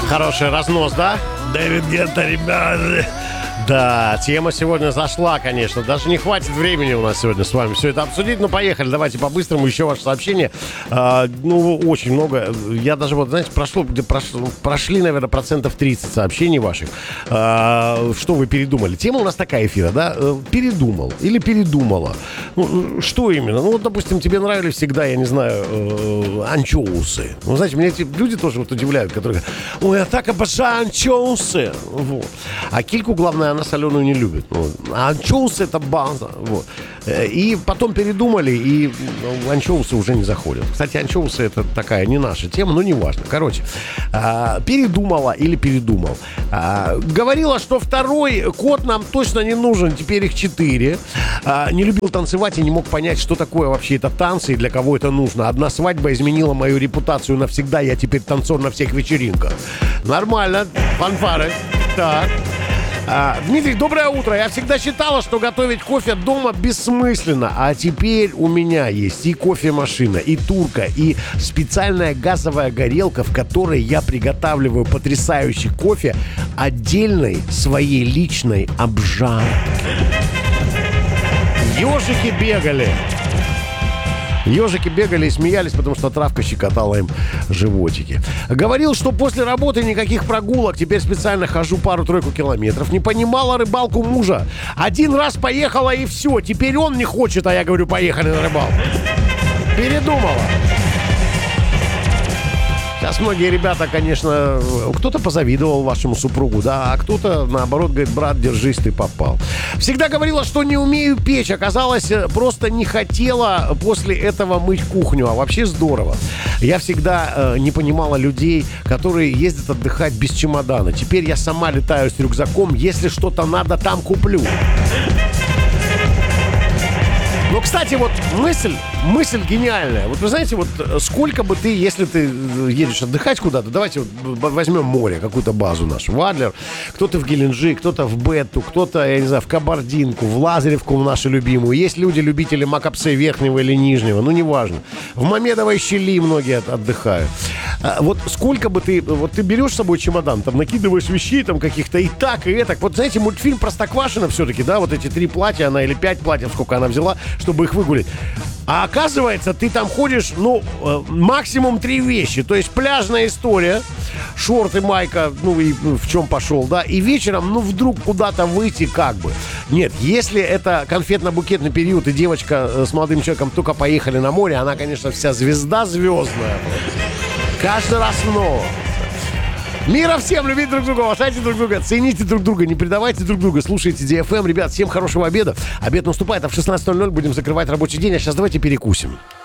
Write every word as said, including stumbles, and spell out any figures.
Хороший разнос, да? Дэвид Гетта, ребята. Да, тема сегодня зашла, конечно. Даже не хватит времени у нас сегодня с вами все это обсудить. Ну, поехали, давайте по-быстрому еще ваше сообщение. А, ну, очень много. Я даже, вот, знаете, прошло, где прошло, прошли, наверное, процентов тридцать сообщений ваших. А, что вы передумали? Тема у нас такая эфира, да? Передумал или передумала. Ну, что именно? Ну, вот, допустим, тебе нравились всегда, я не знаю, э, анчоусы. Ну, знаете, меня эти люди тоже вот удивляют, которые говорят: ой, я так обожаю анчоусы. Вот. А кильку, главное, она соленую не любит. Вот. А анчоусы — это база. Вот. И потом передумали, и анчоусы уже не заходят. Кстати, анчоусы — это такая не наша тема, но не важно. Короче, передумала или передумал. Говорила, что второй кот нам точно не нужен, теперь их четыре. Не любил танцевать и не мог понять, что такое вообще это танцы и для кого это нужно. Одна свадьба изменила мою репутацию навсегда, я теперь танцор на всех вечеринках. Нормально, фанфары. Так. А, Дмитрий, доброе утро. Я всегда считала, что готовить кофе дома бессмысленно. А теперь у меня есть и кофемашина, и турка, и специальная газовая горелка, в которой я приготавливаю потрясающий кофе отдельной своей личной обжарки. Ежики бегали. Ежики бегали и смеялись, потому что травка щекотала им животики. Говорил, что после работы никаких прогулок, теперь специально хожу пару-тройку километров. Не понимала рыбалку мужа. Один раз поехала и все. Теперь он не хочет, а я говорю: поехали на рыбалку. Передумала. Сейчас многие ребята, конечно, кто-то позавидовал вашему супругу, да, а кто-то, наоборот, говорит: брат, держись, ты попал. Всегда говорила, что не умею печь. Оказалось, просто не хотела после этого мыть кухню. А вообще здорово. Я всегда э, не понимала людей, которые ездят отдыхать без чемодана. Теперь я сама летаю с рюкзаком. Если что-то надо, там куплю. Но, кстати, вот мысль, мысль гениальная. Вот вы знаете, вот сколько бы ты, если ты едешь отдыхать куда-то, давайте вот возьмем море, какую-то базу нашу, в Адлер, кто-то в Геленджик, кто-то в Бетту, кто-то, я не знаю, в Кабардинку, в Лазаревку, в нашу любимую. Есть люди, любители Макапсе верхнего или нижнего, ну, неважно. В Мамедовой щели многие отдыхают. Вот сколько бы ты, вот ты берешь с собой чемодан, там накидываешь вещей там каких-то и так, и так. Вот, знаете, мультфильм Простоквашино все-таки, да, вот эти три платья, она или пять платьев, сколько она взяла, чтобы их выгулять. А оказывается, ты там ходишь, ну, максимум три вещи. То есть пляжная история, шорты, майка, ну, и в чем пошел, да, и вечером, ну, вдруг куда-то выйти как бы. Нет, если это конфетно-букетный период, и девочка с молодым человеком только поехали на море, она, конечно, вся звезда звездная. Каждый раз снова. Мира всем, любите друг друга, уважайте друг друга, цените друг друга, не предавайте друг друга, слушайте ди эф эм. Ребят, всем хорошего обеда. Обед наступает, а в шестнадцать ноль ноль будем закрывать рабочий день. А сейчас давайте перекусим.